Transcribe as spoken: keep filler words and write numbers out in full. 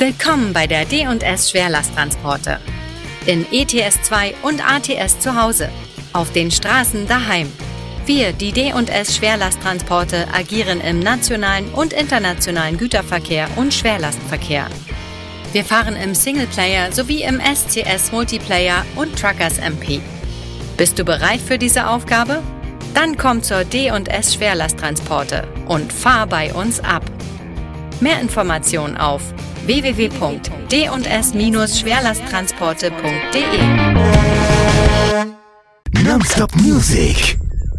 Willkommen bei der D und S Schwerlasttransporte. In E T S zwei und A T S zu Hause. Auf den Straßen daheim. Wir, die D und S Schwerlasttransporte, agieren im nationalen und internationalen Güterverkehr und Schwerlastverkehr. Wir fahren im Singleplayer sowie im S C S Multiplayer und Truckers M P. Bist du bereit für diese Aufgabe? Dann komm zur D und S Schwerlasttransporte und fahr bei uns ab. Mehr Informationen auf w w w punkt d und s schwerlasttransporte punkt d e. Non-Stop Music.